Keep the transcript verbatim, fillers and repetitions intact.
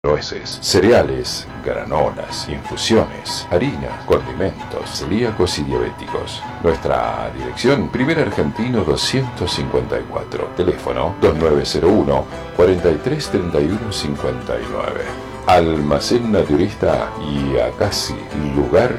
nueces, cereales, granolas, infusiones, harina, condimentos, celíacos y diabéticos. Nuestra dirección, Primera Argentino doscientos cincuenta y cuatro, teléfono dos nueve cero uno, cuatro tres tres uno cinco nueve. Almacén Naturista y Acasi, lugar